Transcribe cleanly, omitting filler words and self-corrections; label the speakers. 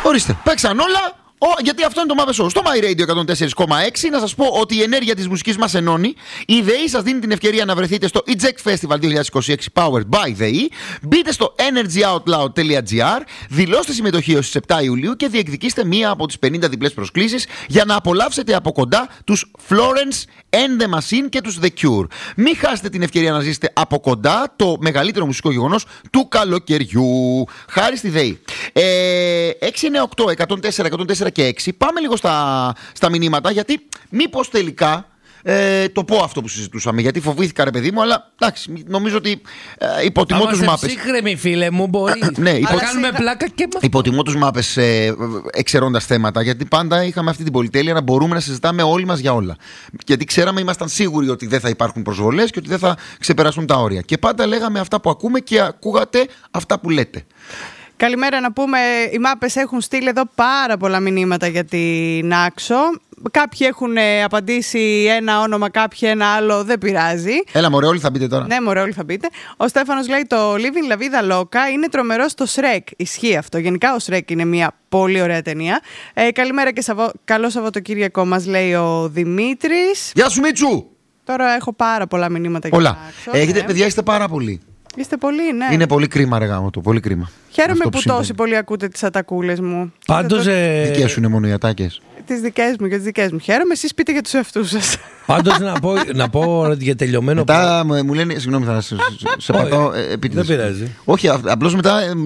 Speaker 1: Ορίστε, παίξαν όλα. Γιατί αυτό είναι το Mapes Show. Στο My Radio 104,6 να σας πω ότι η ενέργεια της μουσικής μας ενώνει. Η ΔΕΗ σας δίνει την ευκαιρία να βρεθείτε στο EJEC Festival 2026 Powered by ΔΕΗ. Μπείτε στο energyoutloud.gr, δηλώστε συμμετοχή ως τις 7 Ιουλίου και διεκδικήστε μία από τις 50 διπλές προσκλήσεις για να απολαύσετε από κοντά τους Florence and the Machine και τους The Cure. Μην χάσετε την ευκαιρία να ζήσετε από κοντά το μεγαλύτερο μουσικό γεγονός του καλοκαιριού. Χάρη στη ΔΕΗ. 698 104 104 και 6. Πάμε λίγο στα μηνύματα, γιατί μήπως τελικά το πω αυτό που συζητούσαμε. Γιατί φοβήθηκα, ρε παιδί μου, αλλά εντάξει, νομίζω ότι υποτιμώ τους Mapes.
Speaker 2: Ψύχρεμοι, φίλε μου, μπορεί.
Speaker 1: Ναι,
Speaker 2: κάνουμε πλάκα και μας.
Speaker 1: Υποτιμώ τους Mapes εξαιρώντας θέματα, γιατί πάντα είχαμε αυτή την πολυτέλεια να μπορούμε να συζητάμε όλοι μας για όλα. Γιατί ξέραμε, ήμασταν σίγουροι ότι δεν θα υπάρχουν προσβολές και ότι δεν θα ξεπεράσουν τα όρια. Και πάντα λέγαμε αυτά που ακούμε και ακούγατε αυτά που λέτε.
Speaker 3: Καλημέρα να πούμε, οι Mapes έχουν στείλει εδώ πάρα πολλά μηνύματα για την Άξο. Κάποιοι έχουν απαντήσει ένα όνομα, κάποιοι ένα άλλο, δεν πειράζει.
Speaker 1: Έλα μωρέ, όλοι θα μπείτε τώρα.
Speaker 3: Ναι μωρέ, όλοι θα μπείτε. Ο Στέφανος λέει το Living La Vida Loca είναι τρομερό στο Shrek. Ισχύει αυτό. Γενικά ο Shrek είναι μια πολύ ωραία ταινία. Καλημέρα και καλό Σαββατοκύριακο μας λέει ο Δημήτρης.
Speaker 1: Γεια σου Μίτσου!
Speaker 3: Τώρα έχω πάρα πολλά μηνύματα για την Άξο.
Speaker 1: Έχετε παιδιά, είστε πάρα πολλοί.
Speaker 3: Είστε πολλοί, ναι.
Speaker 1: Είναι πολύ κρίμα, ρε γάμο του, πολύ κρίμα.
Speaker 3: Χαίρομαι που τόσοι πολλοί ακούτε τις ατακούλες μου.
Speaker 2: Πάντως.
Speaker 1: Δικές σου είναι μόνο οι ατάκες.
Speaker 3: Τις δικές μου, για τις δικές μου. Χαίρομαι, εσείς πείτε για τους εαυτούς σας.
Speaker 2: Πάντως να πω για τελειωμένο.
Speaker 1: Μετά μου λένε, συγγνώμη, θα σε πατώ επίτηδες.
Speaker 2: Δεν πειράζει.
Speaker 1: Όχι, απλώς μετά